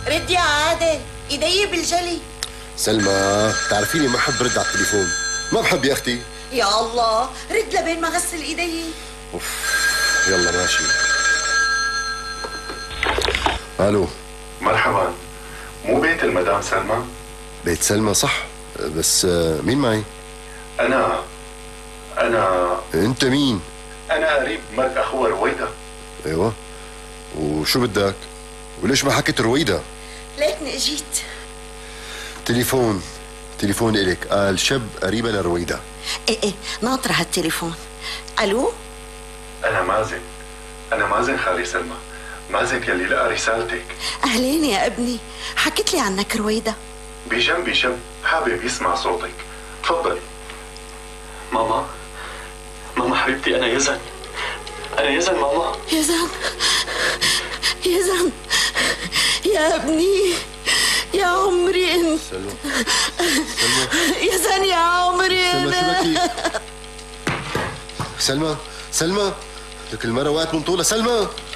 رد يا عادل، ايدي بالجلي. سلمى بتعرفيني ما بحب رد على التليفون، ما بحب يا اختي. يا الله، رد لبين ما غسل ايدي. اوف، يلا ماشي. الو. مرحبا، مو بيت المدام سلمى؟ بيت سلمى صح، بس مين معي؟ أنا أنت مين؟ أنا قريب مرت أخوها رويدة. أيوة، وشو بدك؟ وليش ما حكيت رويدة؟ ليتني اجيت. تليفون إلك، قال شب قريبة لرويدة. ايه ناطرة هالتليفون. الو. أنا مازن خالي سلمى، مازن يلي لقى رسالتك. اهلين يا ابني، حكيت لي عنك رويدة. بجنبي شب حابب يسمع صوتك، تفضلي. ماما حبيبتي، أنا يزن ماما. يزن يا ابني، يا عمري انت. سلمى يزن يا عمري سلمى، شو بكي؟ سلمى لك المرة وقعت من طولها. سلمى